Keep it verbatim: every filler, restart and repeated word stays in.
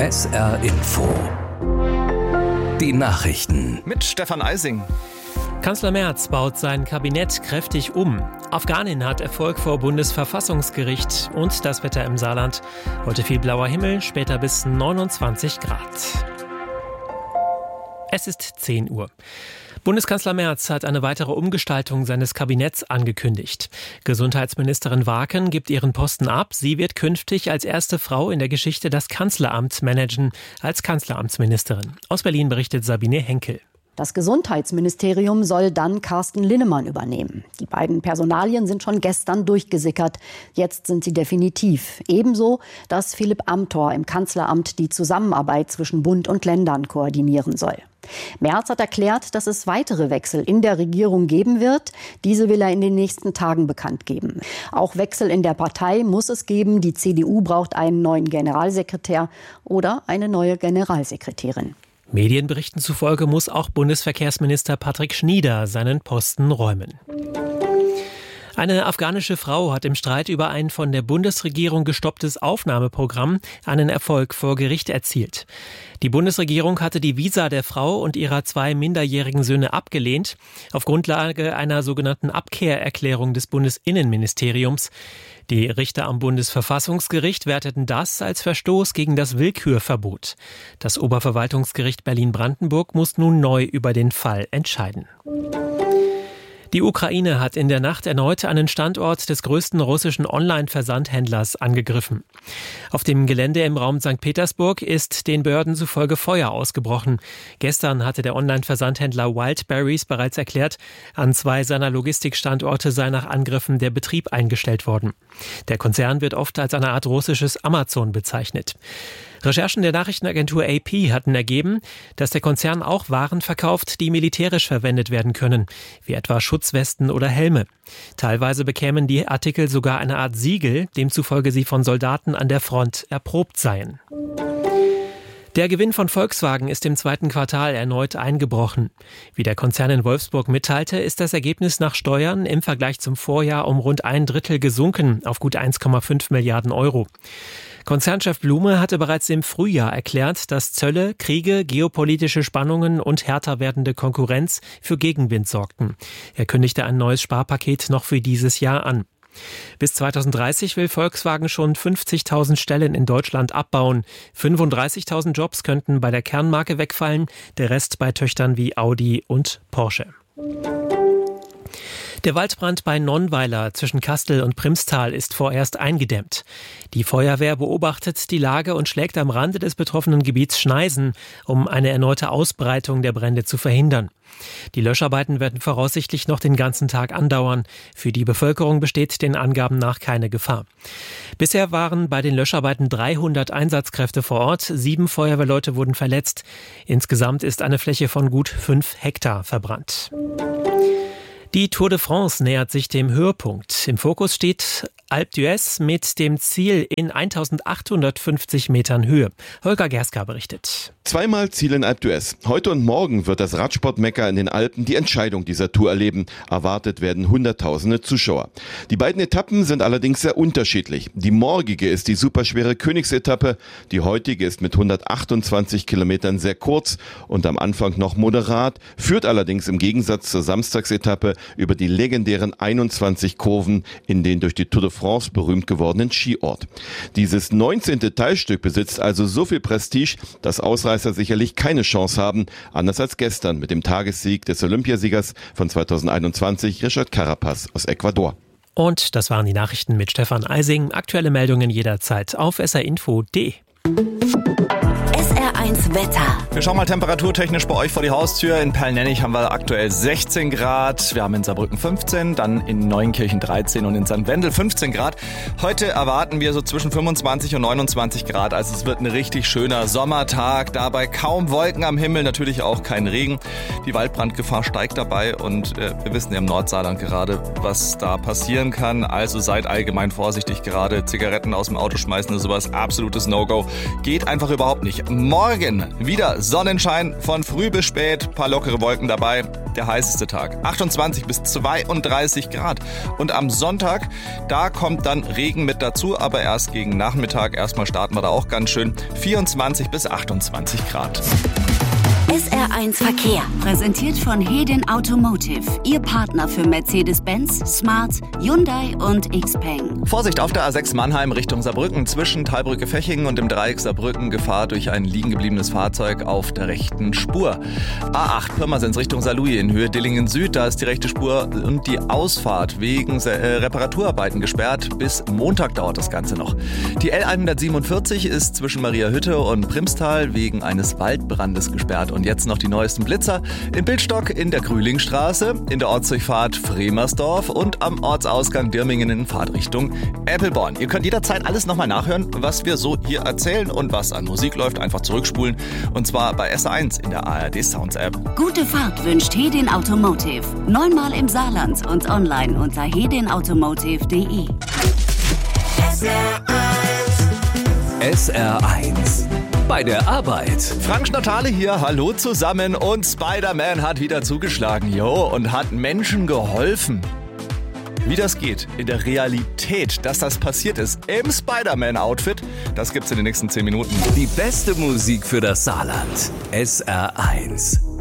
S R Info. Die Nachrichten. Mit Stefan Eising. Kanzler Merz baut sein Kabinett kräftig um. Afghanin hat Erfolg vor Bundesverfassungsgericht und das Wetter im Saarland. Heute viel blauer Himmel, später bis neunundzwanzig Grad. Es ist zehn Uhr. Bundeskanzler Merz hat eine weitere Umgestaltung seines Kabinetts angekündigt. Gesundheitsministerin Waken gibt ihren Posten ab. Sie wird künftig als erste Frau in der Geschichte das Kanzleramt managen, als Kanzleramtsministerin. Aus Berlin berichtet Sabine Henkel. Das Gesundheitsministerium soll dann Carsten Linnemann übernehmen. Die beiden Personalien sind schon gestern durchgesickert. Jetzt sind sie definitiv. Ebenso, dass Philipp Amthor im Kanzleramt die Zusammenarbeit zwischen Bund und Ländern koordinieren soll. Merz hat erklärt, dass es weitere Wechsel in der Regierung geben wird. Diese will er in den nächsten Tagen bekannt geben. Auch Wechsel in der Partei muss es geben. Die C D U braucht einen neuen Generalsekretär oder eine neue Generalsekretärin. Medienberichten zufolge muss auch Bundesverkehrsminister Patrick Schnieder seinen Posten räumen. Eine afghanische Frau hat im Streit über ein von der Bundesregierung gestopptes Aufnahmeprogramm einen Erfolg vor Gericht erzielt. Die Bundesregierung hatte die Visa der Frau und ihrer zwei minderjährigen Söhne abgelehnt, auf Grundlage einer sogenannten Abkehrerklärung des Bundesinnenministeriums. Die Richter am Bundesverfassungsgericht werteten das als Verstoß gegen das Willkürverbot. Das Oberverwaltungsgericht Berlin-Brandenburg muss nun neu über den Fall entscheiden. Die Ukraine hat in der Nacht erneut einen Standort des größten russischen Online-Versandhändlers angegriffen. Auf dem Gelände im Raum Sankt Petersburg ist den Behörden zufolge Feuer ausgebrochen. Gestern hatte der Online-Versandhändler Wildberries bereits erklärt, an zwei seiner Logistikstandorte sei nach Angriffen der Betrieb eingestellt worden. Der Konzern wird oft als eine Art russisches Amazon bezeichnet. Recherchen der Nachrichtenagentur A P hatten ergeben, dass der Konzern auch Waren verkauft, die militärisch verwendet werden können, wie etwa Schutzwesten oder Helme. Teilweise bekämen die Artikel sogar eine Art Siegel, demzufolge sie von Soldaten an der Front erprobt seien. Der Gewinn von Volkswagen ist im zweiten Quartal erneut eingebrochen. Wie der Konzern in Wolfsburg mitteilte, ist das Ergebnis nach Steuern im Vergleich zum Vorjahr um rund ein Drittel gesunken auf gut eins Komma fünf Milliarden Euro. Konzernchef Blume hatte bereits im Frühjahr erklärt, dass Zölle, Kriege, geopolitische Spannungen und härter werdende Konkurrenz für Gegenwind sorgten. Er kündigte ein neues Sparpaket noch für dieses Jahr an. Bis zweitausenddreißig will Volkswagen schon fünfzigtausend Stellen in Deutschland abbauen. fünfunddreißigtausend Jobs könnten bei der Kernmarke wegfallen, der Rest bei Töchtern wie Audi und Porsche. Der Waldbrand bei Nonnweiler zwischen Kastel und Primstal ist vorerst eingedämmt. Die Feuerwehr beobachtet die Lage und schlägt am Rande des betroffenen Gebiets Schneisen, um eine erneute Ausbreitung der Brände zu verhindern. Die Löscharbeiten werden voraussichtlich noch den ganzen Tag andauern. Für die Bevölkerung besteht den Angaben nach keine Gefahr. Bisher waren bei den Löscharbeiten dreihundert Einsatzkräfte vor Ort. Sieben Feuerwehrleute wurden verletzt. Insgesamt ist eine Fläche von gut fünf Hektar verbrannt. Die Tour de France nähert sich dem Höhepunkt. Im Fokus steht Alpe d'Huez mit dem Ziel in eintausendachthundertfünfzig Metern Höhe. Holger Gerska berichtet. Zweimal Ziel in Alpe d'Huez. Heute und morgen wird das Radsport-Mekka in den Alpen die Entscheidung dieser Tour erleben. Erwartet werden Hunderttausende Zuschauer. Die beiden Etappen sind allerdings sehr unterschiedlich. Die morgige ist die superschwere Königsetappe. Die heutige ist mit hundertachtundzwanzig Kilometern sehr kurz und am Anfang noch moderat, führt allerdings im Gegensatz zur Samstagsetappe über die legendären einundzwanzig Kurven in den durch die Tour de France berühmt gewordenen Skiort. Dieses neunzehnte Teilstück besitzt also so viel Prestige, dass Ausreißer sicherlich keine Chance haben, anders als gestern mit dem Tagessieg des Olympiasiegers von zweitausendeinundzwanzig, Richard Carapaz aus Ecuador. Und das waren die Nachrichten mit Stefan Eising. Aktuelle Meldungen jederzeit auf s r info punkt d e. S R eins Wetter. Wir schauen mal temperaturtechnisch bei euch vor die Haustür. In Perlnennig haben wir aktuell sechzehn Grad. Wir haben in Saarbrücken fünfzehn, dann in Neunkirchen dreizehn und in Sankt Wendel fünfzehn Grad. Heute erwarten wir so zwischen fünfundzwanzig und neunundzwanzig Grad. Also es wird ein richtig schöner Sommertag. Dabei kaum Wolken am Himmel, natürlich auch kein Regen. Die Waldbrandgefahr steigt dabei und äh, wir wissen ja im Nordsaarland gerade, was da passieren kann. Also seid allgemein vorsichtig. Gerade Zigaretten aus dem Auto schmeißen ist sowas absolutes No-Go. Geht einfach überhaupt nicht. Morgen Morgen wieder Sonnenschein von früh bis spät, paar lockere Wolken dabei. Der heißeste Tag, achtundzwanzig bis zweiunddreißig Grad. Und am Sonntag, da kommt dann Regen mit dazu, aber erst gegen Nachmittag. Erstmal starten wir da auch ganz schön, vierundzwanzig bis achtundzwanzig Grad. S R eins Verkehr, präsentiert von Hedin Automotive, Ihr Partner für Mercedes-Benz, Smart, Hyundai und Xpeng. Vorsicht auf der A sechs Mannheim Richtung Saarbrücken zwischen Thalbrücke-Fechingen und dem Dreieck Saarbrücken. Gefahr durch ein liegen gebliebenes Fahrzeug auf der rechten Spur. A acht Pirmasens Richtung Saarlouis in Höhe Dillingen Süd, da ist die rechte Spur und die Ausfahrt wegen äh, Reparaturarbeiten gesperrt. Bis Montag dauert das Ganze noch. Die L hundertsiebenundvierzig ist zwischen Mariahütte und Primstal wegen eines Waldbrandes gesperrt. Und jetzt noch die neuesten Blitzer in Bildstock, in der Grühlingstraße, in der Ortsdurchfahrt Fremersdorf und am Ortsausgang Dirmingen in Fahrtrichtung Eppelborn. Ihr könnt jederzeit alles nochmal nachhören, was wir so hier erzählen und was an Musik läuft. Einfach zurückspulen und zwar bei S R eins in der A R D Sounds App. Gute Fahrt wünscht Hedin Automotive. Neunmal im Saarland und online unter hedin automotive punkt de. S R eins. Bei der Arbeit. Frank Schnatale hier, hallo zusammen und Spider-Man hat wieder zugeschlagen, jo, und hat Menschen geholfen. Wie das geht in der Realität, dass das passiert ist im Spider-Man-Outfit, das gibt's in den nächsten zehn Minuten. Die beste Musik für das Saarland. S R eins.